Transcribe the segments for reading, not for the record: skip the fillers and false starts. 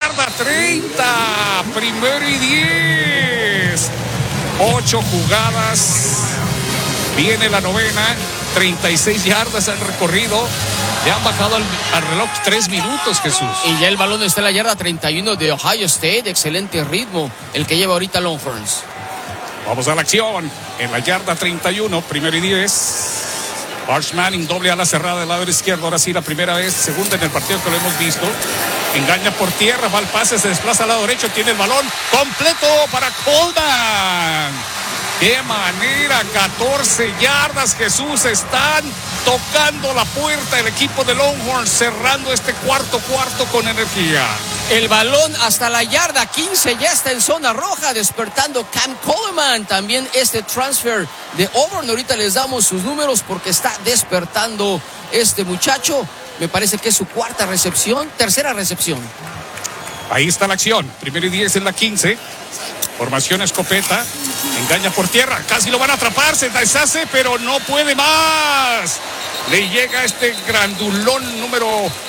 yarda 30. Primero y 10. 8 jugadas. Viene la novena. 36 yardas al recorrido. Le han bajado al reloj 3 minutos, Jesús. Y ya el balón está en la yarda 31 de Ohio State. Excelente ritmo el que lleva ahorita Longhorns. Vamos a la acción. En la yarda 31, primero y 10. Arch Manning, doble ala cerrada del lado izquierdo. Ahora sí, la primera vez, segunda en el partido que lo hemos visto. Engaña por tierra, va al pase, se desplaza al lado derecho, tiene el balón completo para Coleman. ¡Qué manera! 14 yardas, Jesús. Están tocando la puerta el equipo de Longhorns, cerrando este cuarto con energía. El balón hasta la yarda 15 ya está en zona roja, despertando Cam Coleman. También este transfer de Auburn. Ahorita les damos sus números porque está despertando este muchacho. Me parece que es su tercera recepción. Ahí está la acción. Primero y 10 en la 15. Formación escopeta. Engaña por tierra. Casi lo van a atrapar. Se deshace, pero no puede más. Le llega este grandulón número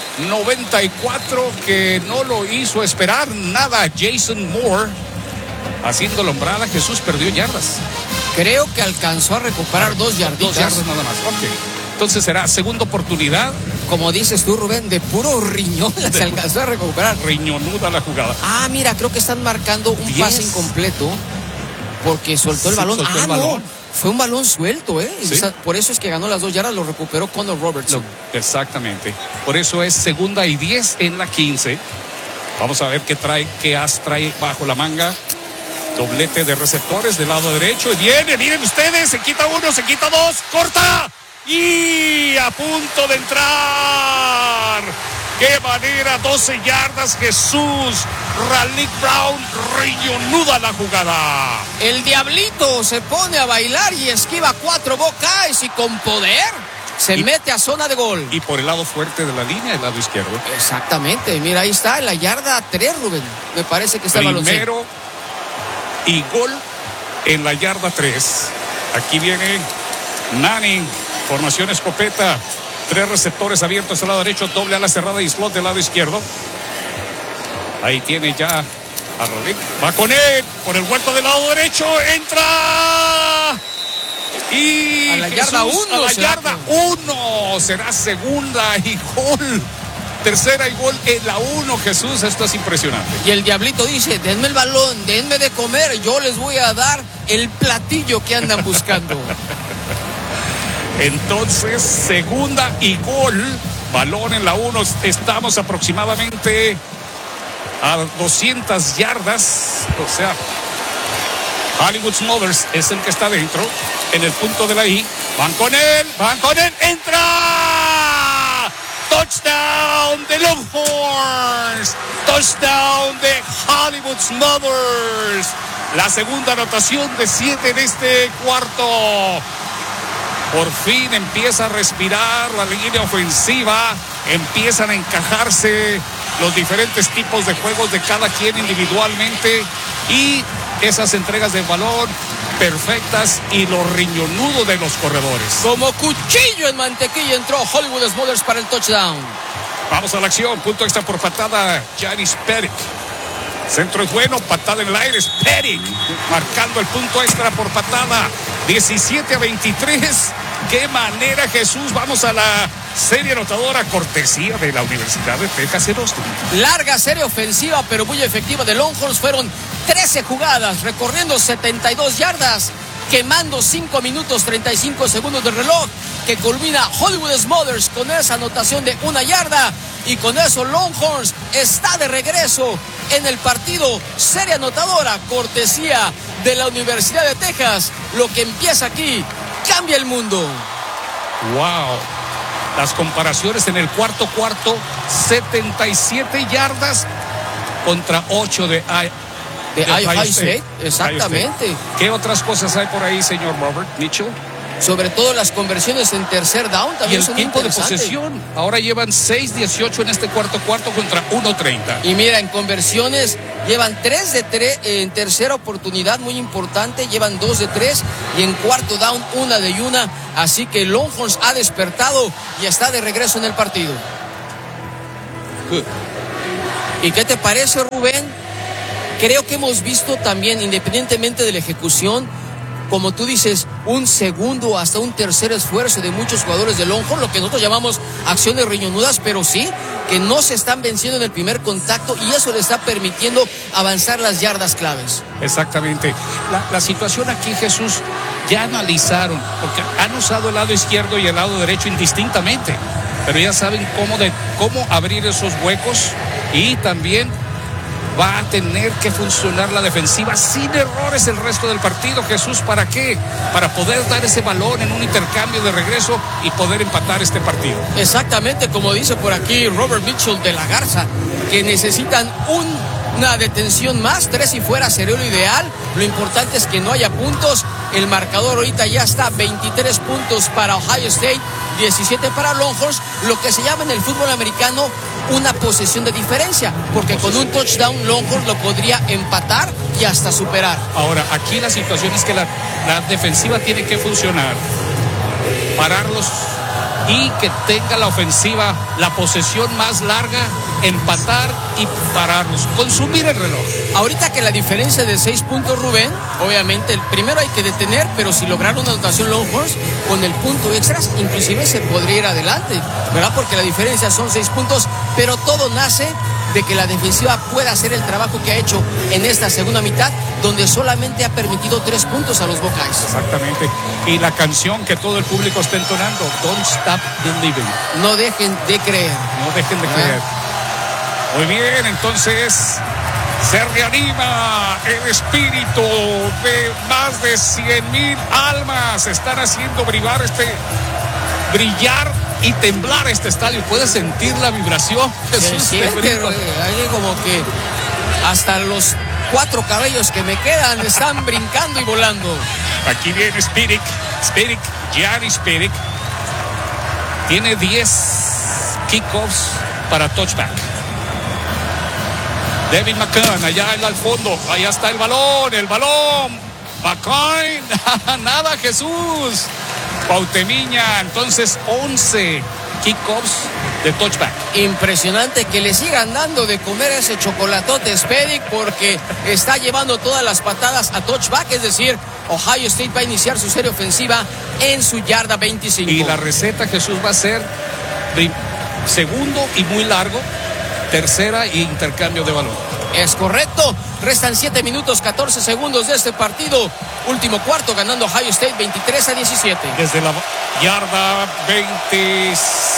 94 que no lo hizo esperar nada. Jason Moore haciendo la hombrada. Jesús perdió yardas. Creo que alcanzó a recuperar 2 yarditas. 2 yardas nada más. Ok. Entonces será segunda oportunidad. Como dices tú, Rubén, de puro riñón se alcanzó a recuperar. Riñonuda la jugada. Ah, mira, creo que están marcando un pase incompleto porque soltó el balón. Soltó el balón. No, fue un balón suelto, ¿Sí? O sea, por eso es que ganó las 2 yardas, lo recuperó Connor Robertson. Exactamente. Por eso es segunda y 10 en la 15. Vamos a ver qué as trae bajo la manga. Doblete de receptores del lado derecho. Y viene, miren ustedes, se quita uno, se quita dos, corta. Y a punto de entrar. ¡Qué manera! 12 yardas, Jesús. Raleigh Brown, riñonuda la jugada. El diablito se pone a bailar y esquiva 4 Buckeyes y con poder se mete a zona de gol. Y por el lado fuerte de la línea, el lado izquierdo. Exactamente, mira, ahí está, en la yarda 3, Rubén. Me parece que está el balón. Primero y gol en la yarda 3. Aquí viene Manning. Formación escopeta. 3 receptores abiertos al lado derecho. Doble ala cerrada y slot del lado izquierdo. Ahí tiene ya a Rodríguez. Va con él. Por el hueco del lado derecho. Entra. Y a la yarda 1. A la yarda 1. Será segunda y gol. Tercera y gol en la 1, Jesús. Esto es impresionante. Y el diablito dice, denme el balón, denme de comer. Yo les voy a dar el platillo que andan buscando. Entonces, segunda y gol, balón en la 1, estamos aproximadamente a 200 yardas, o sea, Hollywood Smothers es el que está dentro, en el punto de la I, van con él, entra, touchdown de Longhorns, touchdown de Hollywood Smothers, la segunda anotación de 7 en este cuarto. Por fin empieza a respirar la línea ofensiva, empiezan a encajarse los diferentes tipos de juegos de cada quien individualmente y esas entregas de balón perfectas y lo riñonudo de los corredores. Como cuchillo en mantequilla entró Hollywood Smothers para el touchdown. Vamos a la acción, punto extra por patada, Janis Pettit. Centro es bueno, patada en el aire, Pettit marcando el punto extra por patada, 17-23. Qué manera, Jesús. Vamos a la serie anotadora, cortesía de la Universidad de Texas en Austin. Larga serie ofensiva, pero muy efectiva de Longhorns. Fueron 13 jugadas, recorriendo 72 yardas, quemando 5 minutos 35 segundos de reloj, que culmina Hollywood Smothers con esa anotación de 1 yarda. Y con eso Longhorns está de regreso en el partido. Serie anotadora, cortesía de la Universidad de Texas. Lo que empieza aquí cambia el mundo. Wow. Las comparaciones en el cuarto, 77 yardas contra 8 de Ohio State. Exactamente. ¿Qué otras cosas hay por ahí, señor Robert Mitchell? Sobre todo las conversiones en tercer down también. Y el son tiempo de posesión. Ahora llevan 6-18 en este cuarto contra 1-30. Y mira, en conversiones llevan 3 de 3 en tercera oportunidad, muy importante. Llevan 2 de 3 y en cuarto down 1 de 1. Así que Longhorns ha despertado y está de regreso en el partido. ¿Y qué te parece, Rubén? Creo que hemos visto también, independientemente de la ejecución, como tú dices, un segundo hasta un tercer esfuerzo de muchos jugadores de Longhorn, lo que nosotros llamamos acciones riñonudas, pero sí que no se están venciendo en el primer contacto y eso le está permitiendo avanzar las yardas claves. Exactamente. La situación aquí, Jesús, ya analizaron, porque han usado el lado izquierdo y el lado derecho indistintamente, pero ya saben cómo abrir esos huecos y también va a tener que funcionar la defensiva sin errores el resto del partido. Jesús, ¿para qué? Para poder dar ese balón en un intercambio de regreso y poder empatar este partido. Exactamente, como dice por aquí Robert Mitchell de la Garza, que necesitan una detención más, 3 y fuera sería lo ideal. Lo importante es que no haya puntos. El marcador ahorita ya está 23 puntos para Ohio State, 17 para Longhorns, lo que se llama en el fútbol americano una posesión de diferencia, porque con un touchdown Longhorns lo podría empatar y hasta superar. Ahora, aquí la situación es que la defensiva tiene que funcionar, pararlos y que tenga la ofensiva la posesión más larga, empatar y pararlos, consumir el reloj. Ahorita que la diferencia de 6 puntos, Rubén, obviamente el primero hay que detener, pero si lograron una anotación Longhorns con el punto extras, inclusive se podría ir adelante, ¿verdad? Porque la diferencia son 6 puntos, pero todo nace de que la defensiva pueda hacer el trabajo que ha hecho en esta segunda mitad, donde solamente ha permitido 3 puntos a los Buckeyes. Exactamente. Y la canción que todo el público está entonando, Don't Stop Believing. No dejen de creer. No dejen de creer. Muy bien, entonces se reanima el espíritu de más de 100,000 almas. Están haciendo brillar y temblar este estadio. ¿Puedes sentir la vibración? Se siente, hay como que hasta los 4 cabellos que me quedan están brincando y volando. Aquí viene Spirik, Gianni Spirik. Tiene 10 kickoffs para touchback. Devin McCann, allá al fondo, allá está el balón. McCann, nada, Jesús. Pautemiña, entonces 11 kickoffs de touchback. Impresionante que le sigan dando de comer ese chocolatote Spirik, porque está llevando todas las patadas a touchback, es decir, Ohio State va a iniciar su serie ofensiva en su yarda 25. Y la receta, Jesús, va a ser segundo y muy largo, tercera y intercambio de balón. Es correcto. Restan 7 minutos 14 segundos de este partido. Último cuarto, ganando Ohio State 23-17. Desde la yarda 25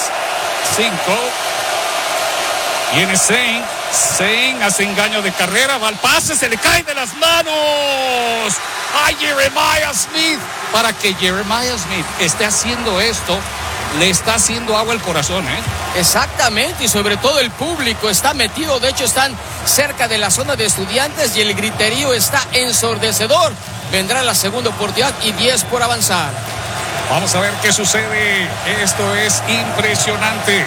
viene Sain hace engaño de carrera, va al pase, se le cae de las manos a Jeremiah Smith. Para que Jeremiah Smith esté haciendo esto, le está haciendo agua al corazón, Exactamente, y sobre todo el público está metido. De hecho, están cerca de la zona de estudiantes y el griterío está ensordecedor. Vendrá la segunda oportunidad y 10 por avanzar. Vamos a ver qué sucede. Esto es impresionante.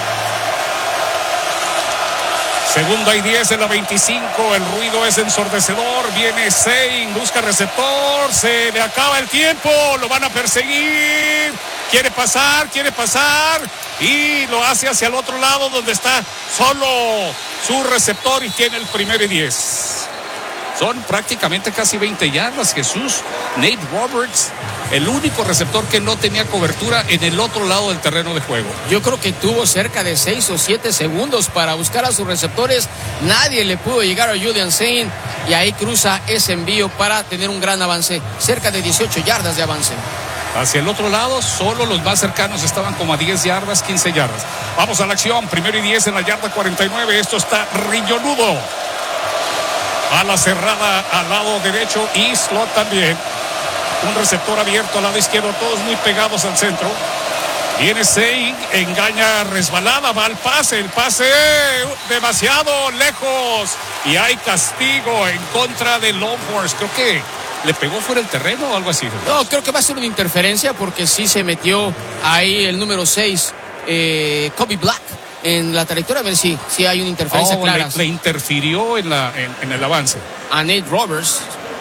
Segunda y 10 en la 25. El ruido es ensordecedor. Viene Sain, busca receptor. Se le acaba el tiempo. Lo van a perseguir. Quiere pasar. Y lo hace hacia el otro lado, donde está solo su receptor y tiene el primero y 10. Son prácticamente casi 20 yardas, Jesús. Nate Roberts, el único receptor que no tenía cobertura en el otro lado del terreno de juego. Yo creo que tuvo cerca de 6 o 7 segundos para buscar a sus receptores. Nadie le pudo llegar a Julian Sain y ahí cruza ese envío para tener un gran avance. Cerca de 18 yardas de avance. Hacia el otro lado, solo los más cercanos estaban como a 10 yardas, 15 yardas. Vamos a la acción, primero y 10 en la yarda 49. Esto está riñonudo. A la cerrada al lado derecho y slot también. Un receptor abierto al lado izquierdo, todos muy pegados al centro. Viene Sain, engaña resbalada, va al pase, el pase demasiado lejos. Y hay castigo en contra de Longhorns. Creo que le pegó fuera el terreno o algo así. No, creo que va a ser una interferencia porque sí se metió ahí el número 6, Kobe Black, en la trayectoria. A ver si hay una interferencia clara. Le interfirió en el avance. A Nate Roberts.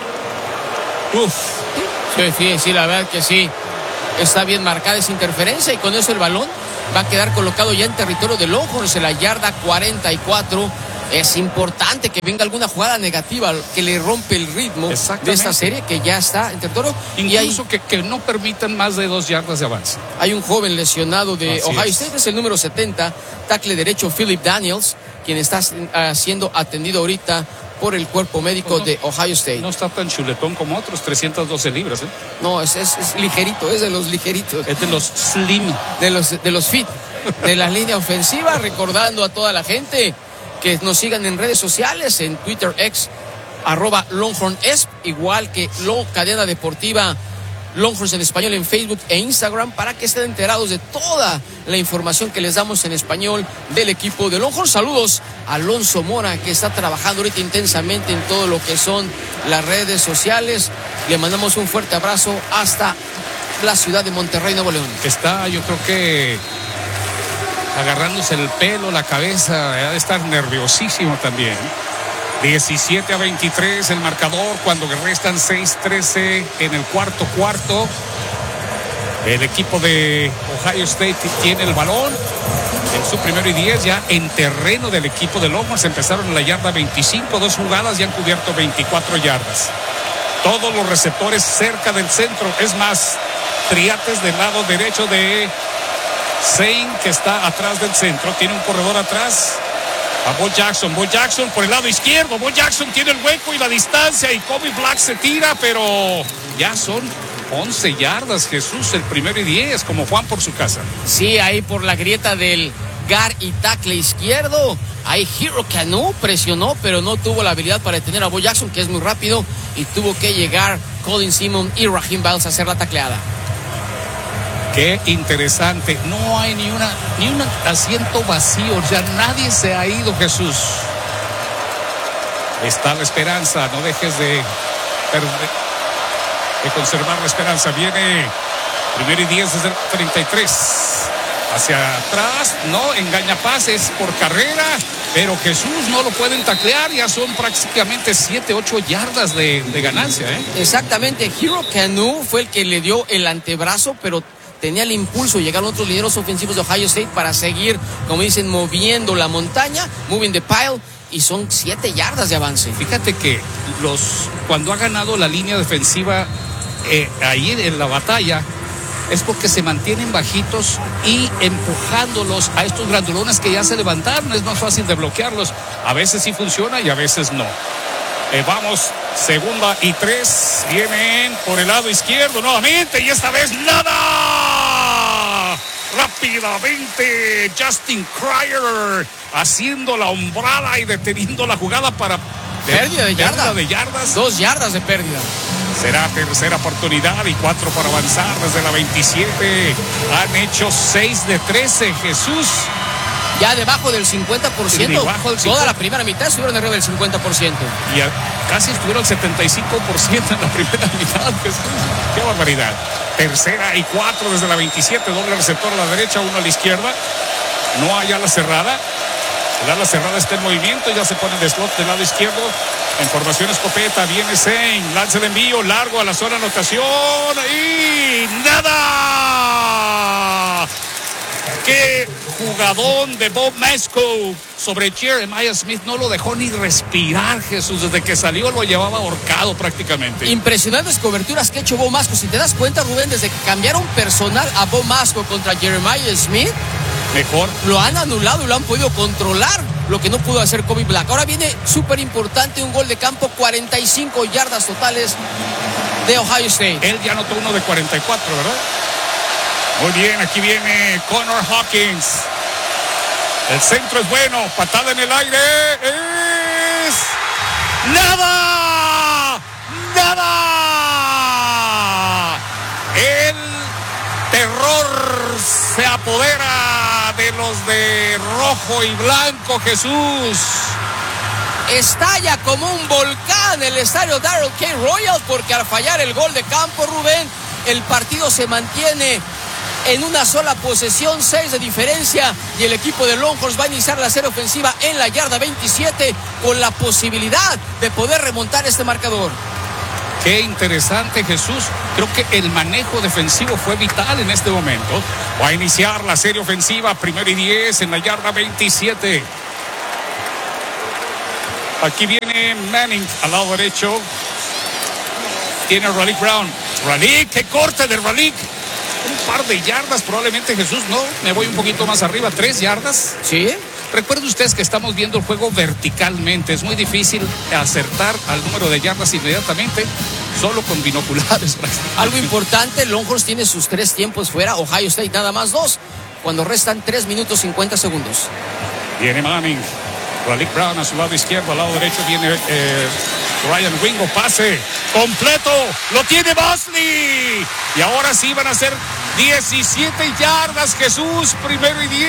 Sí, la verdad que sí. Está bien marcada esa interferencia y con eso el balón va a quedar colocado ya en territorio de Longhorns en la yarda 44. Es importante que venga alguna jugada negativa que le rompe el ritmo de esta serie que ya está en territorio. Incluso que no permitan más de 2 yardas de avance. Hay un joven lesionado de Ohio State, es el número 70, tackle derecho Philip Daniels, quien está siendo atendido ahorita por el cuerpo médico de Ohio State. No está tan chuletón como otros, 312 libras. No, es ligerito, es de los ligeritos. Es de los slim. De los fit, de la línea ofensiva, recordando a toda la gente que nos sigan en redes sociales, en Twitter X, @LonghornEsp, igual que Cadena Deportiva Longhorns en español en Facebook e Instagram, para que estén enterados de toda la información que les damos en español del equipo de Longhorns. Saludos a Alonso Mora, que está trabajando ahorita intensamente en todo lo que son las redes sociales. Le mandamos un fuerte abrazo hasta la ciudad de Monterrey, Nuevo León. Está, yo creo que agarrándose el pelo, la cabeza, debe estar nerviosísimo también. 17-23 el marcador cuando restan 6:13 en el cuarto. El equipo de Ohio State tiene el balón en su 1º y 10 ya en terreno del equipo de Longhorns. Empezaron en la yarda 25, 2 jugadas y han cubierto 24 yardas. Todos los receptores cerca del centro. Es más, Triates del lado derecho de Zane, que está atrás del centro. Tiene un corredor atrás. A Bo Jackson por el lado izquierdo. Bo Jackson tiene el hueco y la distancia y Kobe Black se tira, pero ya son 11 yardas, Jesús, el 1º y 10, como Juan por su casa. Sí, ahí por la grieta del guard y tackle izquierdo. Ahí Hero Kanu presionó, pero no tuvo la habilidad para detener a Bo Jackson, que es muy rápido, y tuvo que llegar Colin Simon y Raheem Biles a hacer la tacleada. Qué interesante. No hay ni un asiento vacío. Ya nadie se ha ido, Jesús. Está la esperanza. No dejes de conservar la esperanza. Viene 1º y 10 desde el 33. Hacia atrás. No, engaña pases por carrera. Pero Jesús no lo pueden taclear. Ya son prácticamente 7-8 yardas de ganancia. Exactamente. Hero Kanu fue el que le dio el antebrazo, pero tenía el impulso. Llegaron otros lideros ofensivos de Ohio State para seguir, como dicen, moviendo la montaña, moving the pile, y son 7 yardas de avance. Fíjate que cuando ha ganado la línea defensiva ahí en la batalla, es porque se mantienen bajitos y empujándolos a estos grandulones que ya se levantaron. Es más fácil de bloquearlos. A veces sí funciona y a veces no. Vamos, 2ª y 3. Vienen por el lado izquierdo nuevamente y esta vez nada. Rápidamente Justin Cryer haciendo la hombrada y deteniendo la jugada para pérdida de yardas. 2 yardas de pérdida. Será tercera oportunidad y 4 para avanzar desde la 27. Han hecho 6 de 13, Jesús. Ya debajo del 50%. Toda la primera mitad estuvieron arriba del 50%. Y casi estuvieron al 75% en la primera mitad. ¡Qué barbaridad! 3ª y 4 desde la 27. Doble receptor a la derecha, 1 a la izquierda. No hay ala cerrada. El ala cerrada está en movimiento. Ya se pone de slot del lado izquierdo. En formación escopeta. Viene Zane. Lanza el envío largo a la zona de anotación. Y nada. ¡Qué jugadón de Bob Masco sobre Jeremiah Smith! No lo dejó ni respirar, Jesús. Desde que salió lo llevaba ahorcado prácticamente. Impresionantes coberturas que ha hecho Bob Masco. Si te das cuenta, Rubén, desde que cambiaron personal a Bob Masco contra Jeremiah Smith, mejor lo han anulado y lo han podido controlar, lo que no pudo hacer Kobe Black. Ahora viene súper importante un gol de campo, 45 yardas totales de Ohio State. Él ya anotó uno de 44, ¿verdad? Muy bien, aquí viene Connor Hawkins. El centro es bueno, patada en el aire. Es nada. El terror se apodera de los de rojo y blanco, Jesús. Estalla como un volcán el estadio Darrell K. Royal, porque al fallar el gol de campo, Rubén, el partido se mantiene en una sola posesión, 6 de diferencia, y el equipo de Longhorns va a iniciar la serie ofensiva en la yarda 27 con la posibilidad de poder remontar este marcador. Qué interesante, Jesús. Creo que el manejo defensivo fue vital en este momento. Va a iniciar la serie ofensiva, 1º y 10 en la yarda 27. Aquí viene Manning al lado derecho. Tiene Raleigh Brown. Raleigh, qué corte de Raleigh. Un par de yardas probablemente, Jesús, ¿no? Me voy un poquito más arriba, 3 yardas. Sí. Recuerden ustedes que estamos viendo el juego verticalmente. Es muy difícil acertar al número de yardas inmediatamente, solo con binoculares. Algo importante, Longhorns tiene sus 3 tiempos fuera, Ohio State nada más 2, cuando restan 3 minutos 50 segundos. Viene Manning. Raleigh Brown a su lado izquierdo, al lado derecho viene Ryan Wingo, pase completo, lo tiene Mosley. Y ahora sí van a ser 17 yardas, Jesús, 1st y 10.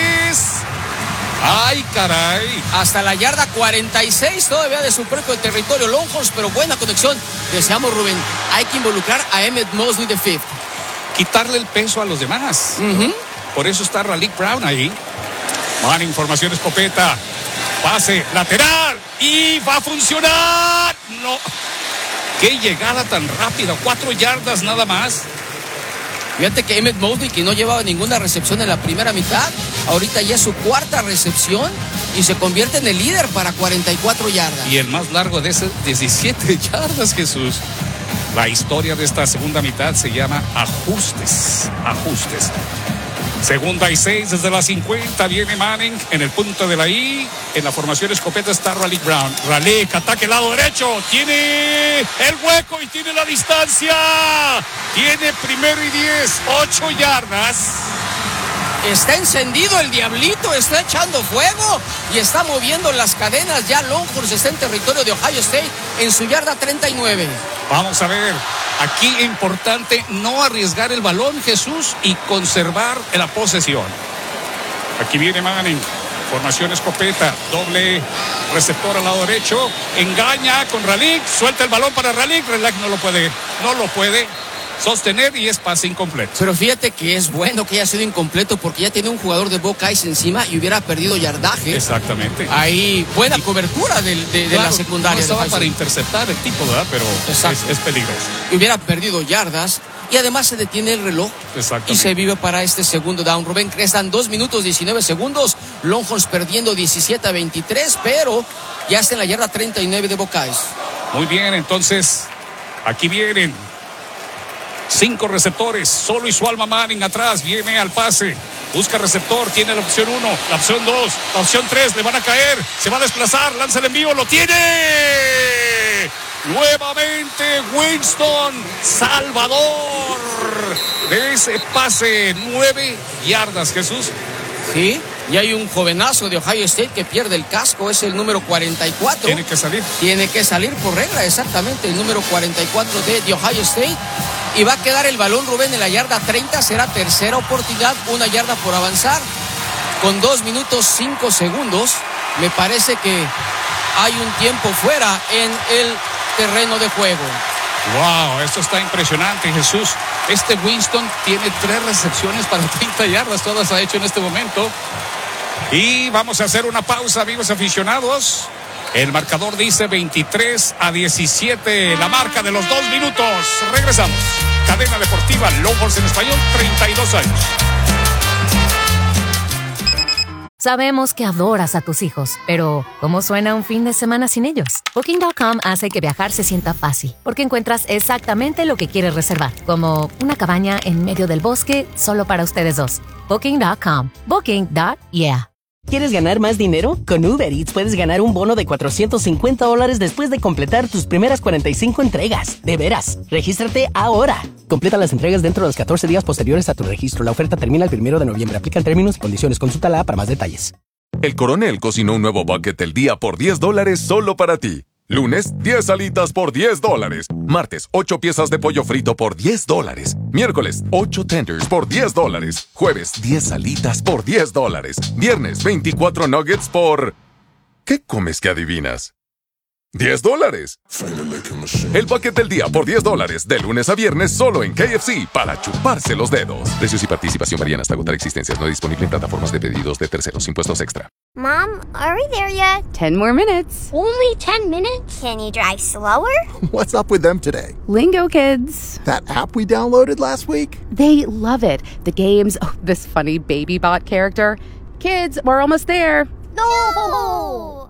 Ay, caray. Hasta la yarda 46 todavía de su propio territorio Longhorns, pero buena conexión. Deseamos, Rubén, hay que involucrar a Emmett Mosley de fifth. Quitarle el peso a los demás. Por eso está Raleigh Brown ahí. Manning, formación escopeta. Pase lateral y va a funcionar. No. Qué llegada tan rápida. 4 yardas nada más. Fíjate que Emmett Mosley, que no llevaba ninguna recepción en la primera mitad, ahorita ya es su 4ª recepción y se convierte en el líder para 44 yardas. Y el más largo de esas 17 yardas, Jesús. La historia de esta segunda mitad se llama ajustes. Ajustes. 2nd y 6 desde la 50. Viene Manning en el punto de la I. En la formación escopeta está Raleigh Brown. Raleigh, ataque lado derecho. Tiene el hueco y tiene la distancia. Tiene 1st y 10. 8 yardas. Está encendido el diablito, está echando fuego y está moviendo las cadenas. Ya Longhorns está en territorio de Ohio State en su yarda 39. Vamos a ver. Aquí es importante no arriesgar el balón, Jesús, y conservar la posesión. Aquí viene Manning. Formación escopeta. Doble receptor al lado derecho. Engaña con Raleigh. Suelta el balón para Raleigh. Raleigh no lo puede sostener y es pase incompleto. Pero fíjate que es bueno que haya sido incompleto porque ya tiene un jugador de Buckeyes encima y hubiera perdido yardaje. Exactamente. Ahí buena cobertura de la secundaria. No estaba para interceptar el tipo, ¿verdad? Pero es peligroso. Y hubiera perdido yardas y además se detiene el reloj. Exactamente. Y se vive para este segundo down. Rubén, restan 2 minutos 19 segundos. Longhorns perdiendo 17-23, pero ya está en la yarda 39 de Buckeyes. Muy bien, entonces aquí vienen 5 receptores, solo y su alma Manning atrás, viene al pase, busca receptor, tiene la opción 1, la opción 2, la opción 3, le van a caer, se va a desplazar, lanza el envío, lo tiene. Nuevamente Winston Salvador de ese pase, 9 yardas, Jesús. Sí, y hay un jovenazo de Ohio State que pierde el casco, es el número 44. Tiene que salir por regla, exactamente, el número 44 de Ohio State. Y va a quedar el balón, Rubén, en la yarda 30. Será tercera oportunidad, 1 yarda por avanzar. Con 2 minutos 5 segundos, me parece que hay un tiempo fuera en el terreno de juego. Wow, esto está impresionante, Jesús. Este Winston tiene 3 recepciones para 30 yardas, todas ha hecho en este momento. Y vamos a hacer una pausa, amigos aficionados. El marcador dice 23-17, la marca de los 2 minutos. Regresamos. Cadena Deportiva Longhorns en español, 32 años. Sabemos que adoras a tus hijos, pero ¿cómo suena un fin de semana sin ellos? Booking.com hace que viajar se sienta fácil, porque encuentras exactamente lo que quieres reservar, como una cabaña en medio del bosque solo para ustedes dos. Booking.com. Booking.yeah. ¿Quieres ganar más dinero? Con Uber Eats puedes ganar un bono de $450 después de completar tus primeras 45 entregas. ¡De veras! ¡Regístrate ahora! Completa las entregas dentro de los 14 días posteriores a tu registro. La oferta termina el 1 de noviembre. Aplican términos y condiciones. Consulta la app para más detalles. El Coronel cocinó un nuevo bucket del día por $10 solo para ti. Lunes, 10 alitas por $10. Martes, 8 piezas de pollo frito por $10. Miércoles, 8 tenders por $10. Jueves, 10 alitas por $10. Viernes, 24 nuggets por... ¿Qué comes que adivinas? $10. El bucket del día por $10. De lunes a viernes solo en KFC para chuparse los dedos. Precios y participación varían hasta agotar existencias. No disponible en plataformas de pedidos de terceros. Impuestos extra. Mom, are we there yet? 10 more minutes. Only 10 minutes? Can you drive slower? What's up with them today? Lingo Kids. That app we downloaded last week? They love it. The games, this funny baby bot character. Kids, we're almost there. No!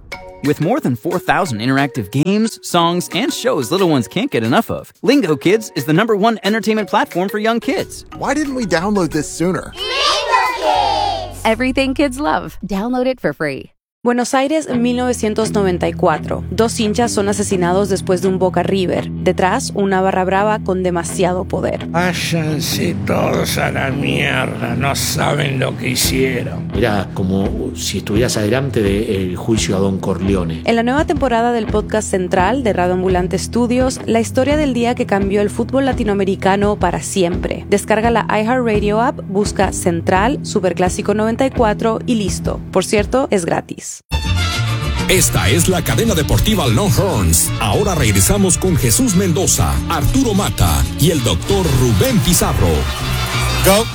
With more than 4,000 interactive games, songs, and shows little ones can't get enough of, Lingo Kids is the #1 entertainment platform for young kids. Why didn't we download this sooner? Everything kids love. Download it for free. Buenos Aires, 1994. 2 hinchas son asesinados después de un Boca River. Detrás, una barra brava con demasiado poder. Váyanse todos a la mierda, no saben lo que hicieron. Era como si estuvieras adelante del juicio a Don Corleone. En la nueva temporada del podcast central de Radio Ambulante Studios, la historia del día que cambió el fútbol latinoamericano para siempre. Descarga la iHeartRadio app, busca Central, Superclásico 94 y listo. Por cierto, es gratis. Esta es la cadena deportiva Longhorns. Ahora regresamos con Jesús Mendoza, Arturo Mata y el doctor Rubén Pizarro. Go.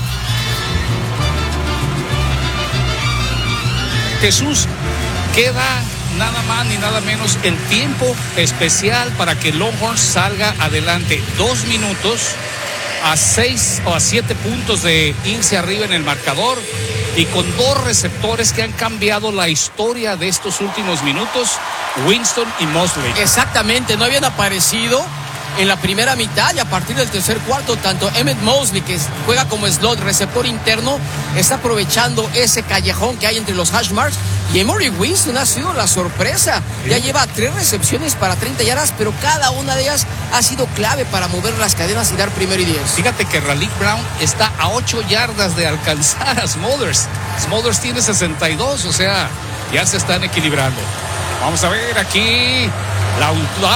Jesús, queda nada más ni nada menos el tiempo especial para que Longhorns salga adelante. 2 minutos a 6 o a 7 puntos de irse arriba en el marcador. Y con 2 receptores que han cambiado la historia de estos últimos minutos, Winston y Mosley. Exactamente, no habían aparecido en la primera mitad y a partir del tercer cuarto, tanto Emmett Mosley, que juega como slot, receptor interno, está aprovechando ese callejón que hay entre los hash marks. Y Emory Winston ha sido la sorpresa. Ya lleva 3 recepciones para 30 yardas, pero cada una de ellas ha sido clave para mover las cadenas y dar 1st y 10. Fíjate que Raleigh Brown está a 8 yardas de alcanzar a Smothers. Smothers tiene 62, o sea, ya se están equilibrando. Vamos a ver aquí la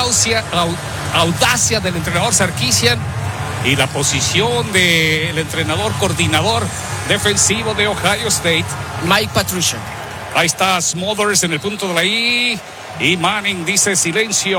audacia del entrenador Sarkisian y la posición del entrenador coordinador defensivo de Ohio State, Mike Patricia. Ahí está Smothers en el punto de la I y Manning dice silencio.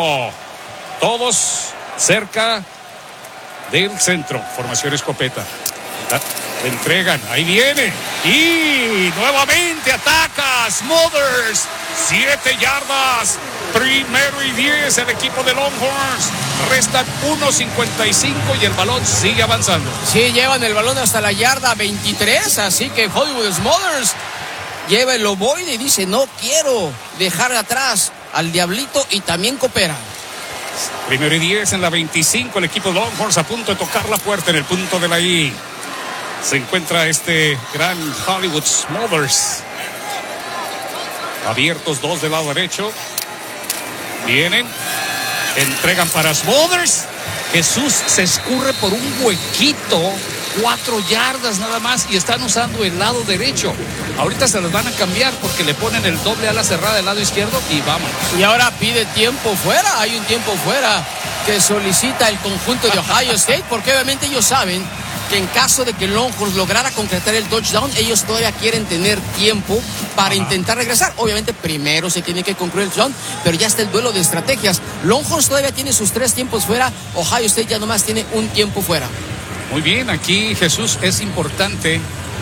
Todos cerca del centro. Formación escopeta. Le entregan. Ahí viene. Y nuevamente ataca Smothers. 7 yardas. 1st y 10 el equipo de Longhorns. Restan 1:55 y el balón sigue avanzando. Sí, llevan el balón hasta la yarda 23. Así que Hollywood Smothers lleva el ovoide y dice, no quiero dejar atrás al Diablito, y también coopera. 1st y 10 en la 25, el equipo de Longhorns a punto de tocar la puerta en el punto de la I. Se encuentra este gran Hollywood Smothers. Abiertos 2 del lado derecho. Vienen, entregan para Smothers. Jesús se escurre por un huequito. 4 yardas nada más y están usando el lado derecho. Ahorita se los van a cambiar porque le ponen el doble ala cerrada del lado izquierdo y vamos. Y ahora pide tiempo fuera. Hay un tiempo fuera que solicita el conjunto de Ohio State, porque obviamente ellos saben que en caso de que Longhorns lograra concretar el touchdown, ellos todavía quieren tener tiempo para intentar regresar. Obviamente primero se tiene que concluir el touchdown, pero ya está el duelo de estrategias. Longhorns todavía tiene sus 3 tiempos fuera. Ohio State ya nomás tiene un tiempo fuera. Muy bien, aquí Jesús, es importante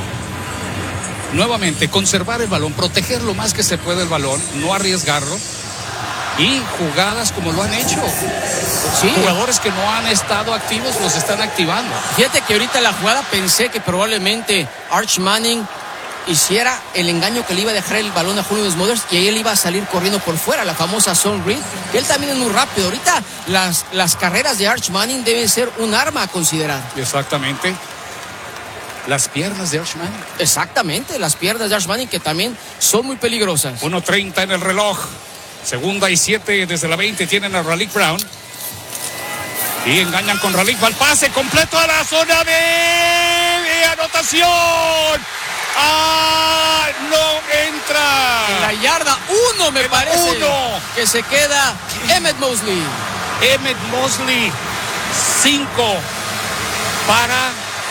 nuevamente conservar el balón, proteger lo más que se puede el balón, no arriesgarlo, y jugadas como lo han hecho. Sí. Jugadores que no han estado activos los están activando. Fíjate que ahorita la jugada pensé que probablemente Arch Manning hiciera el engaño que le iba a dejar el balón a Julio Smothers y él iba a salir corriendo por fuera, la famosa zone read, que él también es muy rápido. Ahorita las carreras de Arch Manning deben ser un arma a considerar. Exactamente. Las piernas de Arch Manning. Exactamente, las piernas de Arch Manning, que también son muy peligrosas. 1:30 en el reloj. 2nd y 7 desde la 20 tienen a Raleigh Brown. Y engañan con Raleigh, va el pase completo a la zona de anotación. ¡Ah! No entra. En la yarda 1 me parece. Que se queda Emmett Mosley. Emmett Mosley. 5 para...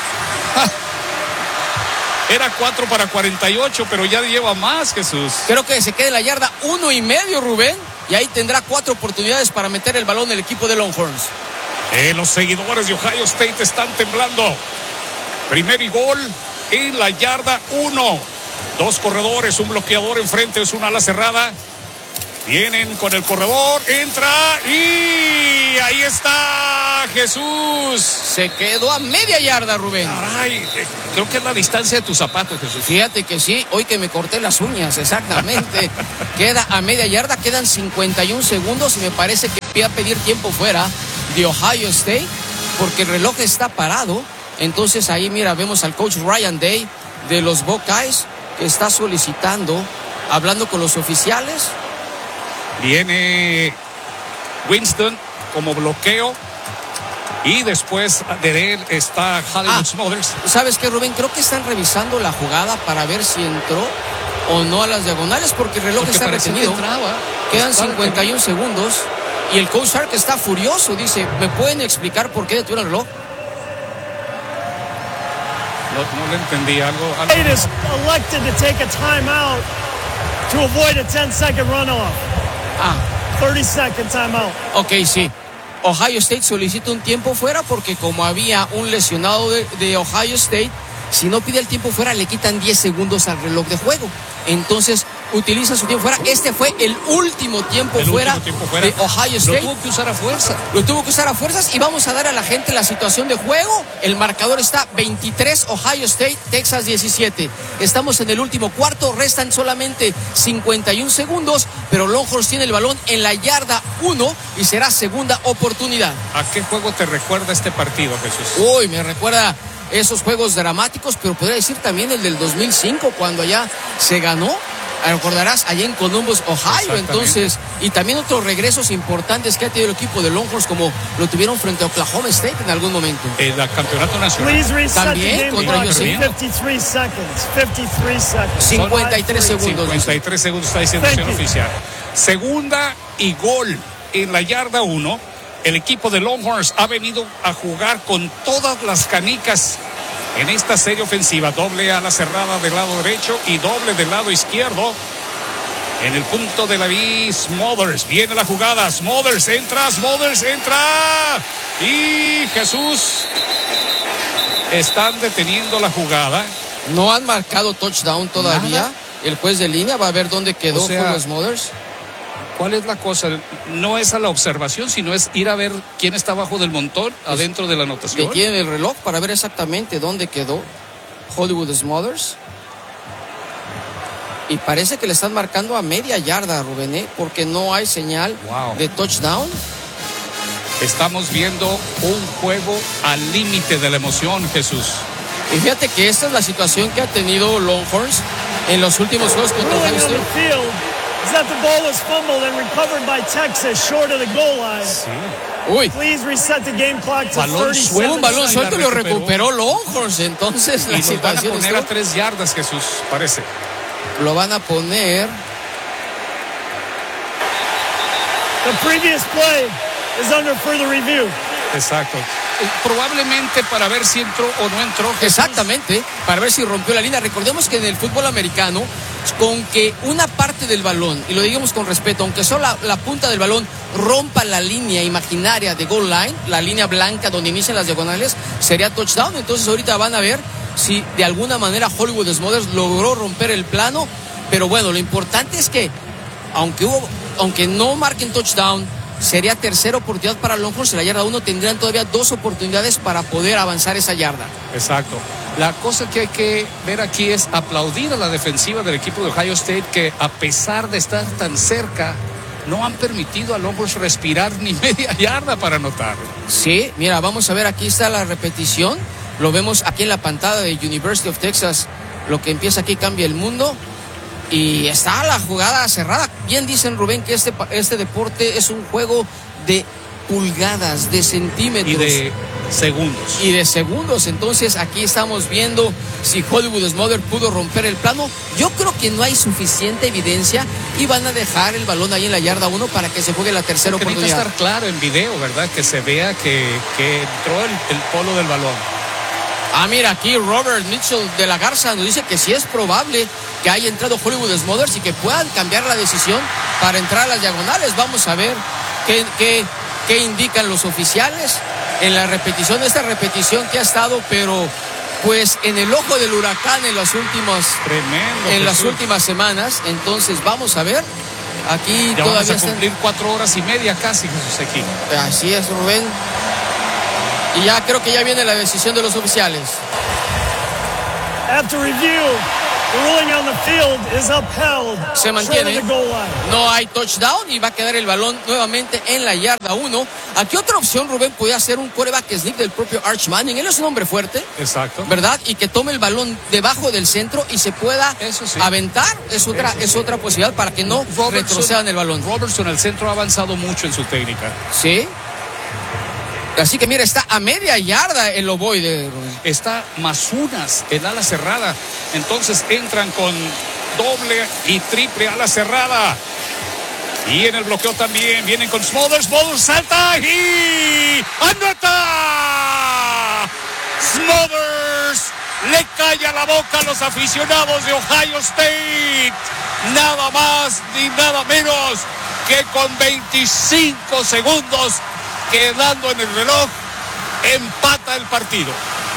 Era 4 para 48, pero ya lleva más, Jesús. Creo que se queda en la yarda 1.5, Rubén. Y ahí tendrá 4 oportunidades para meter el balón el equipo de Longhorns. Los seguidores de Ohio State están temblando. 1st y gol en la yarda 1. 2 corredores, un bloqueador enfrente, es una ala cerrada. Vienen con el corredor, entra y ahí está Jesús. Se quedó a media yarda, Rubén. Ay, creo que es la distancia de tus zapatos, Jesús. Fíjate que sí, hoy que me corté las uñas, exactamente. Queda a media yarda, quedan 51 segundos y me parece que voy a pedir tiempo fuera de Ohio State porque el reloj está parado. Entonces ahí, mira, vemos al coach Ryan Day de los Buckeyes que está solicitando, hablando con los oficiales. Viene Winston como bloqueo. Y después de él está Hollywood Smothers. ¿Sabes qué, Rubén? Creo que están revisando la jugada para ver si entró o no a las diagonales porque el reloj está retenido. Quedan 51 segundos y el coach Sark está furioso. Dice, ¿me pueden explicar por qué detuvieron el reloj? No le entendí algo. Is elected to take a timeout to avoid a 10-second runoff. 30-second timeout. Ok, sí. Ohio State solicita un tiempo fuera porque como había un lesionado de Ohio State, si no pide el tiempo fuera le quitan 10 segundos al reloj de juego. Entonces utiliza su tiempo fuera. Este fue el último tiempo fuera de Ohio State. Lo tuvo que usar a fuerza. Lo tuvo que usar a fuerzas y vamos a dar a la gente la situación de juego. El marcador está 23 Ohio State, Texas 17. Estamos en el último cuarto, restan solamente 51 segundos, pero Longhorns tiene el balón en la yarda 1 y será segunda oportunidad. ¿A qué juego te recuerda este partido, Jesús? Uy, me recuerda esos juegos dramáticos, pero podría decir también el del 2005 cuando allá se ganó. Recordarás, allá en Columbus, Ohio. Entonces, y también otros regresos importantes que ha tenido el equipo de Longhorns, como lo tuvieron frente a Oklahoma State en algún momento. El campeonato nacional. También contra ellos. 53 seconds. 53 segundos. 53 segundos está diciendo el señor oficial. Segunda y gol en la yarda 1. El equipo de Longhorns ha venido a jugar con todas las canicas en esta serie ofensiva. Doble a la cerrada del lado derecho y doble del lado izquierdo. En el punto de la B, Smothers. Viene la jugada. Smothers entra. Y Jesús. Están deteniendo la jugada. No han marcado touchdown todavía. ¿Nada? El juez de línea va a ver dónde quedó con los Smothers. ¿Cuál es la cosa? No es a la observación, sino es ir a ver quién está abajo del montón, adentro de la anotación. Que tiene el reloj para ver exactamente dónde quedó Hollywood Smothers. Y parece que le están marcando a media yarda, Rubén, porque no hay señal de touchdown. Estamos viendo un juego al límite de la emoción, Jesús. Y fíjate que esta es la situación que ha tenido Longhorns en los últimos juegos contra Ohio State. Is that the ball was fumbled and recovered by Texas short of the goal line. Sí. Uy. Please reset the game clock to 37. Un balón suelto y lo recuperó Longhorns. Entonces y la situación van a poner a 3 yardas, Jesús, parece. Lo van a poner. The previous play is under further review. Exacto. Probablemente para ver si entró o no entró. Jesús. Exactamente, para ver si rompió la línea. Recordemos que en el fútbol americano, con que una parte del balón, y lo digamos con respeto, aunque solo la punta del balón rompa la línea imaginaria de goal line, la línea blanca donde inician las diagonales, sería touchdown. Entonces ahorita van a ver si de alguna manera Hollywood Smothers logró romper el plano. Pero bueno, lo importante es que aunque no marquen touchdown, sería tercera oportunidad para Longhorns. En la yarda 1 tendrían todavía 2 oportunidades para poder avanzar esa yarda. Exacto. La cosa que hay que ver aquí es aplaudir a la defensiva del equipo de Ohio State, que a pesar de estar tan cerca, no han permitido a Longhorns respirar ni media yarda para anotar. Sí, mira, vamos a ver, aquí está la repetición. Lo vemos aquí en la pantalla de University of Texas. Lo que empieza aquí cambia el mundo. Y está la jugada cerrada. Bien dicen, Rubén, que este deporte es un juego de pulgadas, de centímetros. Y de segundos. Entonces aquí estamos viendo si Hollywood Smothers pudo romper el plano. Yo creo que no hay suficiente evidencia y van a dejar el balón ahí en la yarda 1 para que se juegue la tercera oportunidad. Necesita estar claro en video, ¿verdad? Que se vea que entró el polo del balón. Mira, aquí Robert Mitchell de la Garza nos dice que sí es probable que haya entrado Hollywood Smothers y que puedan cambiar la decisión para entrar a las diagonales. Vamos a ver qué indican los oficiales en la repetición. Esta repetición que ha estado, pero pues en el ojo del huracán en las últimas semanas. Entonces vamos a ver. Aquí ya todavía vamos a cumplir 4 horas y media casi, Jesús, aquí. Así es, Rubén. Y ya creo que ya viene la decisión de los oficiales. After review, the ruling on the field is upheld. Se mantiene. Short of the goal line. No hay touchdown y va a quedar el balón nuevamente en la yarda 1. Aquí otra opción, Rubén, podría ser un quarterback sneak del propio Arch Manning. Él es un hombre fuerte. Exacto. ¿Verdad? Y que tome el balón debajo del centro y se pueda aventar. Es otra posibilidad para que no retrocedan el balón. Robertson, el centro, ha avanzado mucho en su técnica. Sí. Así que mira, está a media yarda el ovoide. Está más unas el ala cerrada. Entonces entran con doble y triple ala cerrada. Y en el bloqueo también vienen con Smothers. Smothers salta y ¡anota! Smothers le calla la boca a los aficionados de Ohio State. Nada más ni nada menos que con 25 segundos quedando en el reloj, empata el partido.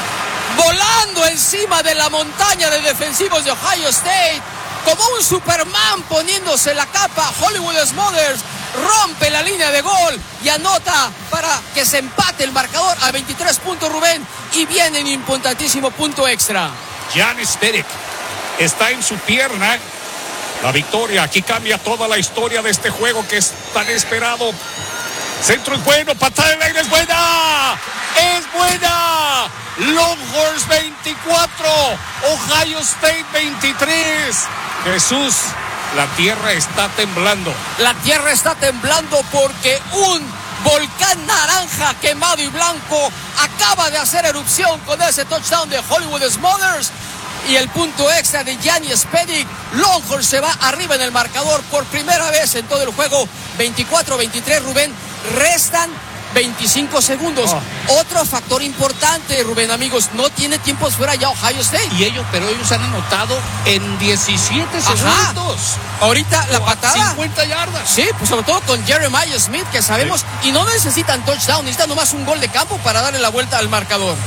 Volando encima de la montaña de defensivos de Ohio State, como un Superman poniéndose la capa, Hollywood Smothers rompe la línea de gol y anota para que se empate el marcador a 23 puntos, Rubén, y viene en importantísimo punto extra. Janis Derek está en su pierna. La victoria aquí cambia toda la historia de este juego que es tan esperado. Centro es bueno, patada en el aire es buena. ¡Es buena! Longhorns 24, Ohio State 23. Jesús, la tierra está temblando. La tierra está temblando porque un volcán naranja quemado y blanco acaba de hacer erupción con ese touchdown de Hollywood Smothers. Y el punto extra de Janis Pedic. Longhorns se va arriba en el marcador por primera vez en todo el juego. 24-23, Rubén. Restan 25 segundos. Otro factor importante, Rubén, amigos, no tiene tiempos fuera ya Ohio State. Pero ellos han anotado en 17 segundos. Ahorita la patada. 50 yardas. Sí, pues sobre todo con Jeremiah Smith, que sabemos, y no necesitan touchdown, necesitan nomás un gol de campo para darle la vuelta al marcador.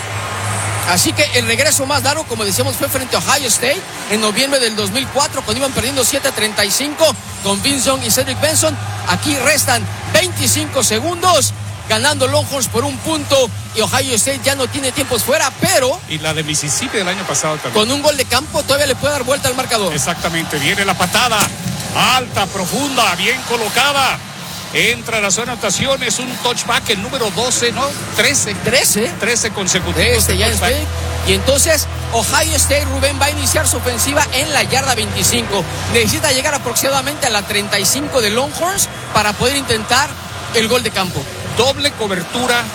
Así que el regreso más largo, como decíamos, fue frente a Ohio State en noviembre del 2004, cuando iban perdiendo 7-35 con Vince Young y Cedric Benson. Aquí restan 25 segundos, ganando Longhorns por un punto, y Ohio State ya no tiene tiempos fuera, pero... Y la de Mississippi del año pasado también. Con un gol de campo todavía le puede dar vuelta al marcador. Exactamente, viene la patada, alta, profunda, bien colocada. Entra a la zona de anotaciones, un touchback, el número 12, ¿no? 13 consecutivos. Y entonces Ohio State, Rubén, va a iniciar su ofensiva en la yarda 25. Necesita llegar aproximadamente a la 35 de Longhorns para poder intentar el gol de campo. Doble cobertura,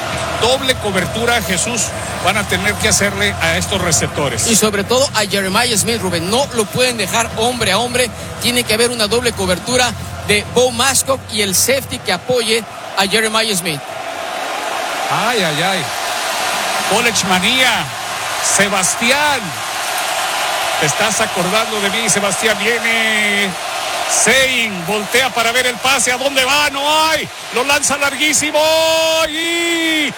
Jesús, van a tener que hacerle a estos receptores. Y sobre todo a Jeremiah Smith, Rubén, no lo pueden dejar hombre a hombre, tiene que haber una doble cobertura de Bo Mascock y el safety que apoye a Jeremiah Smith. Ay. College manía. Sebastián, te estás acordando de mí, Sebastián. Viene Sein, voltea para ver el pase. ¿A dónde va? No hay. Lo lanza larguísimo y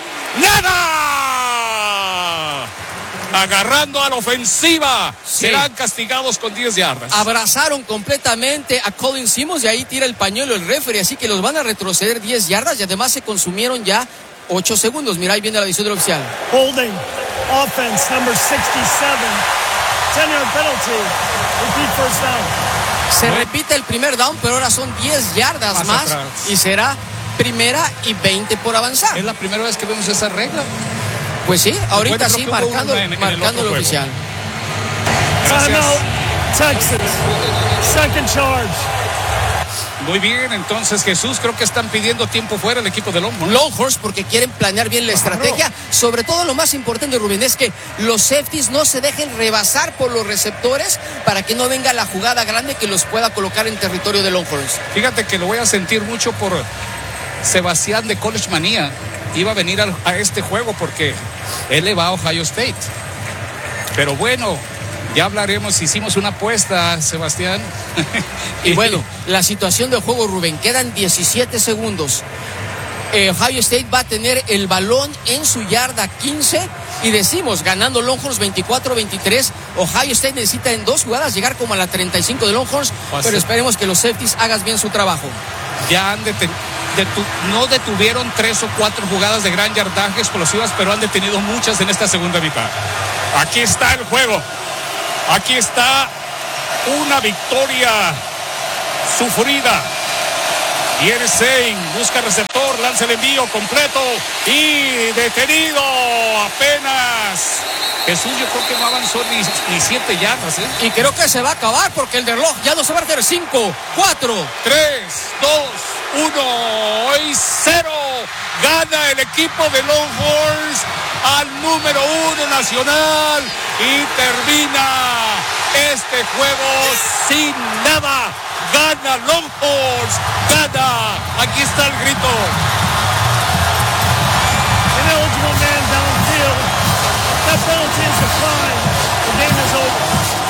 ¡nada! Agarrando a la ofensiva. Sí. Serán castigados con 10 yardas. Abrazaron completamente a Colin Simmons y ahí tira el pañuelo el referee, así que los van a retroceder 10 yardas y además se consumieron ya 8 segundos. Mira, ahí viene la decisión del oficial. Holding, offense number 67, 10-yard penalty, repeat first down. Se repite el primer down, pero ahora son 10 yardas más y será primera y 20 por avanzar. Es la primera vez que vemos esa regla. Pues sí, ahorita sí, marcando el oficial. Timeout, Texas. Second charge. Muy bien, entonces, Jesús, creo que están pidiendo tiempo fuera el equipo de Longhorns. Longhorns porque quieren planear bien la estrategia. Sobre todo lo más importante, Rubén, es que los safeties no se dejen rebasar por los receptores para que no venga la jugada grande que los pueda colocar en territorio de Longhorns. Fíjate que lo voy a sentir mucho por Sebastián de College Manía. Iba a venir a este juego porque él le va a Ohio State. Pero bueno, ya hablaremos, hicimos una apuesta, Sebastián. Y bueno, la situación del juego, Rubén, quedan 17 segundos. Ohio State va a tener el balón en su yarda 15 y decimos, ganando Longhorns 24-23, Ohio State necesita en 2 jugadas llegar como a la 35 de Longhorns, pero esperemos que los safeties hagan bien su trabajo. Ya no detuvieron 3 o 4 jugadas de gran yardaje explosivas, pero han detenido muchas en esta segunda mitad. Aquí está el juego. Aquí está una victoria sufrida. Viene Sein, busca receptor, lanza el envío completo y detenido apenas. Jesús, yo creo que no avanzó ni 7 yardas, ¿eh? Y creo que se va a acabar porque el reloj ya no se va a hacer. 5, 4, 3, 2, 1 y 0. Gana el equipo de Longhorns al número 1 nacional y termina este juego sin nada. Gana Longhorns, gana. Aquí está el grito. Ineligible man downfield. That penalty is a crime. The game is over.